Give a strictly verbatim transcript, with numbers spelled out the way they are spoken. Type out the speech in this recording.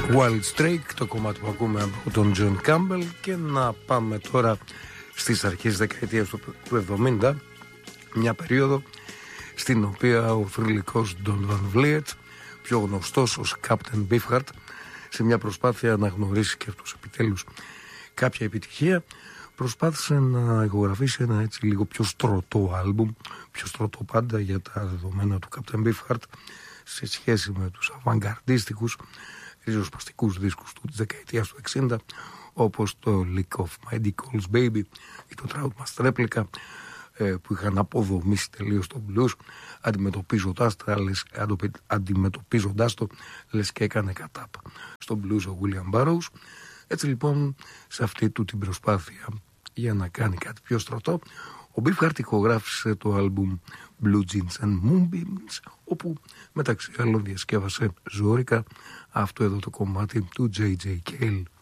Wild Strike, το κομμάτι που ακούμε από τον John Campbell. Και να πάμε τώρα στις αρχές δεκαετίας του εβδομήντα, μια περίοδο στην οποία ο θρυλικός Don Van Vliet, πιο γνωστός ως Captain Beefheart, σε μια προσπάθεια να γνωρίσει και αυτός επιτέλους κάποια επιτυχία, προσπάθησε να ηχογραφήσει ένα έτσι λίγο πιο στρωτό άλμπουμ, πιο στρωτό πάντα για τα δεδομένα του Captain Beefheart σε σχέση με τους αβανγκαρντίστικους ριζοσπαστικούς δίσκους του της δεκαετίας του εξήντα, όπως το Lick of My Dick Baby ή το Trout Must Replica, που είχαν αποδομήσει τελείως τον blues, αντιμετωπίζοντας το, αντιμετωπίζοντας το λες και έκανε κατάπ στον blues ο William Burroughs. Έτσι λοιπόν, σε αυτή του την προσπάθεια για να κάνει κάτι πιο στρωτό, ο Beefheart ηχογράφησε το άλμπουμ Blue Jeans and Moonbeams, όπου μεταξύ άλλων διασκεύασε ζώρικα αυτό εδώ το κομμάτι του τζέι τζέι Cale.